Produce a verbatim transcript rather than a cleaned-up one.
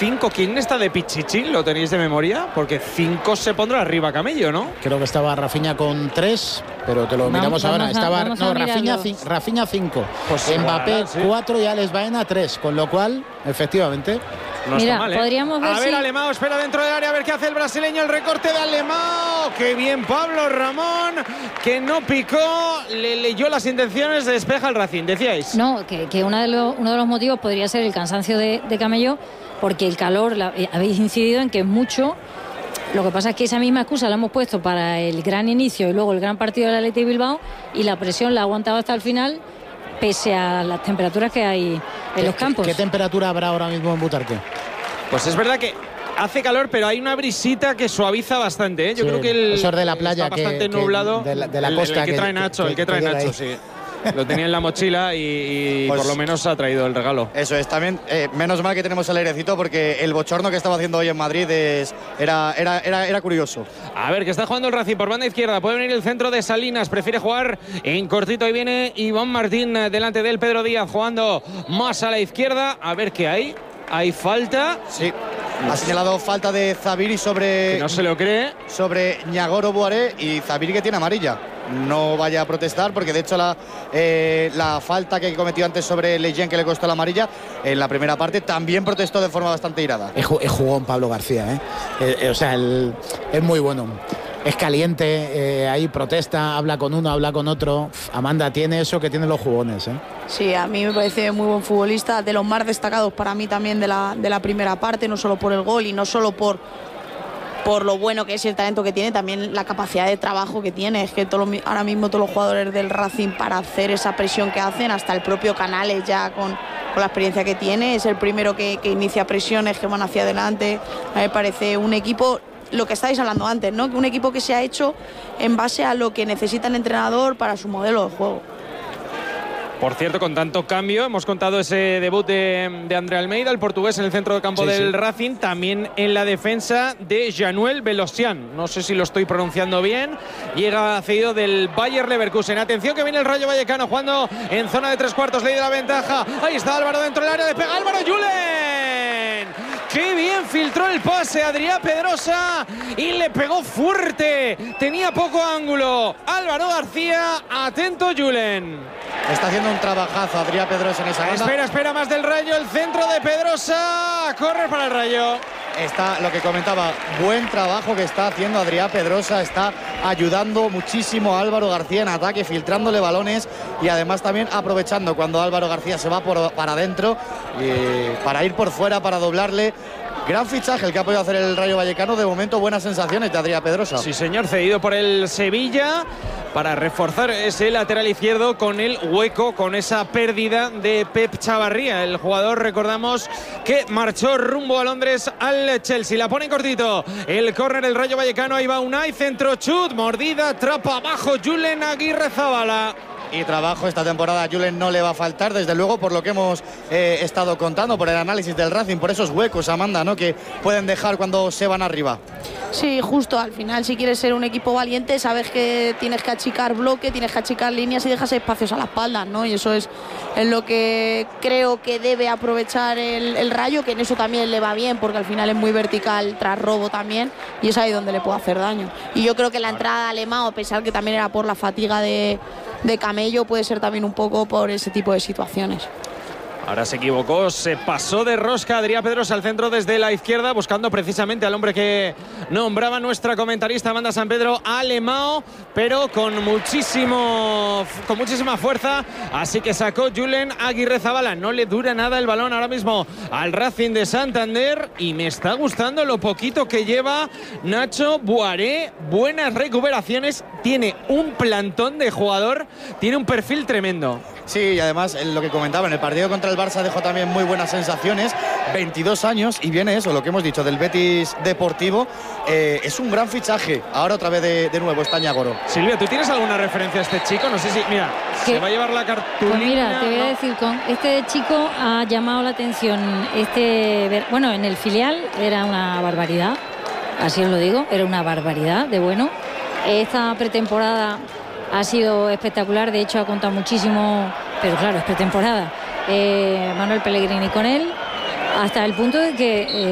cinco. ¿Quién está de Pichichi? ¿Lo tenéis de memoria? Porque cinco se pondrá arriba Camello, ¿no? Creo que estaba Rafinha con tres, pero te lo vamos, miramos ahora. A, estaba no, Rafinha, Rafinha cinco, pues Mbappé sí. cuatro y Alex Baena tres, con lo cual, efectivamente. No Mira, está mal, ¿eh? podríamos ver A ver, si... Alemão espera dentro del área a ver qué hace el brasileño. El recorte de Alemão. ¡Qué bien Pablo Ramón! Que no picó, le leyó las intenciones, despeja el Racing. Decíais. No, que, que uno, de los, uno de los motivos podría ser el cansancio de, de Camello, porque el calor, la, eh, habéis incidido en que es mucho. Lo que pasa es que esa misma excusa la hemos puesto para el gran inicio y luego el gran partido del Athletic Bilbao, y la presión la ha aguantado hasta el final, pese a las temperaturas que hay en los campos. ¿Qué, qué temperatura habrá ahora mismo en Butarque? Pues es verdad que hace calor, pero hay una brisita que suaviza bastante, ¿eh? Yo sí, creo que el eso es de la playa, está bastante que, nublado. Que de la, de la el, costa el que, que trae Nacho, que, el que trae que Nacho, ahí. sí. Lo tenía en la mochila y, y pues, por lo menos ha traído el regalo. Eso es, también, eh, menos mal que tenemos el airecito, porque el bochorno que estaba haciendo hoy en Madrid es, era, era, era, era curioso. A ver, que está jugando el Racing por banda izquierda. Puede venir el centro de Salinas, prefiere jugar en cortito. Ahí viene Iván Martín delante del Pedro Díaz, jugando más a la izquierda. A ver qué hay. Hay falta. Sí, ha señalado falta de Zabiri sobre... Que no se lo cree. Sobre Ñagoro Buaré, y Zabiri que tiene amarilla. No vaya a protestar, porque de hecho la, eh, la falta que cometió antes sobre Leyen, que le costó la amarilla, en la primera parte también protestó de forma bastante irada. Es, es jugón Pablo García, ¿eh? Eh, eh, o sea, el, es muy bueno. Es caliente, eh, ahí protesta, habla con uno, habla con otro. Amanda, tiene eso que tienen los jugones, ¿eh? Sí, a mí me parece muy buen futbolista, de los más destacados para mí también de la, de la primera parte, no solo por el gol y no solo por, por lo bueno que es y el talento que tiene, también la capacidad de trabajo que tiene. Es que todo lo, ahora mismo todos los jugadores del Racing, para hacer esa presión que hacen, hasta el propio Canales ya con, con la experiencia que tiene, es el primero que, que inicia presiones que van hacia adelante. A mí me parece un equipo, lo que estáis hablando antes, ¿no? Un equipo que se ha hecho en base a lo que necesita el entrenador para su modelo de juego. Por cierto, con tanto cambio, hemos contado ese debut de, de André Almeida, el portugués, en el centro de campo sí, del sí. Racing. También en la defensa de Januel Velosian. No sé si lo estoy pronunciando bien. Llega cedido del Bayer Leverkusen. Atención que viene el Rayo Vallecano jugando en zona de tres cuartos. Ley de la ventaja. Ahí está Álvaro dentro del área. Le pega Álvaro Julen. ¡Qué bien filtró el pase Adrià Pedrosa! Y le pegó fuerte. Tenía poco ángulo Álvaro García. Atento Julen. Está haciendo un trabajazo Adrià Pedrosa en esa banda. Espera, espera más del Rayo. El centro de Pedrosa. Corre para el Rayo. Está lo que comentaba, buen trabajo que está haciendo Adrià Pedrosa, está ayudando muchísimo a Álvaro García en ataque, filtrándole balones y además también aprovechando cuando Álvaro García se va por, para adentro, eh, para ir por fuera, para doblarle. Gran fichaje el que ha podido hacer el Rayo Vallecano. De momento buenas sensaciones de Adrià Pedrosa. Sí señor, cedido por el Sevilla para reforzar ese lateral izquierdo con el hueco, con esa pérdida de Pep Chavarría. El jugador, recordamos, que marchó rumbo a Londres al Chelsea. La pone en cortito el córner del Rayo Vallecano. Ahí va Unai, centro, chut, mordida, trapa abajo Julen Aguirrezabala. Y trabajo esta temporada a Julen no le va a faltar, desde luego, por lo que hemos eh, estado contando, por el análisis del Racing, por esos huecos, Amanda, ¿no?, que pueden dejar cuando se van arriba. Sí, justo, al final, si quieres ser un equipo valiente, sabes que tienes que achicar bloque, tienes que achicar líneas y dejas espacios a la espalda, ¿no? Y eso es en lo que creo que debe aprovechar el, el Rayo, que en eso también le va bien, porque al final es muy vertical tras robo también, y es ahí donde le puede hacer daño. Y yo creo que la entrada de Alemão, a pesar que también era por la fatiga de, de Camello, puede ser también un poco por ese tipo de situaciones. Ahora se equivocó, se pasó de rosca Adrià Pedrosa al centro desde la izquierda, buscando precisamente al hombre que nombraba nuestra comentarista Amanda San Pedro, Alemão, pero con muchísimo con muchísima fuerza, así que sacó Julen Aguirrezabala. No le dura nada el balón ahora mismo al Racing de Santander, y me está gustando lo poquito que lleva Nacho Buaré. Buenas recuperaciones, tiene un plantón de jugador, tiene un perfil tremendo. Sí, y además lo que comentaba, en el partido contra el Barça dejó también muy buenas sensaciones. veintidós años, y viene eso, lo que hemos dicho del Betis Deportivo. Eh, es un gran fichaje. Ahora otra vez de, de nuevo está Ñagoro. Silvia, ¿tú tienes alguna referencia a este chico? No sé si, mira, ¿qué? Se va a llevar la cartulina. Pues mira, te voy a ¿no? decir, con este chico ha llamado la atención. Este, bueno, en el filial era una barbaridad, así os lo digo, era una barbaridad de bueno. Esta pretemporada ha sido espectacular, de hecho ha contado muchísimo, pero claro, es pretemporada, eh, Manuel Pellegrini con él, hasta el punto de que eh,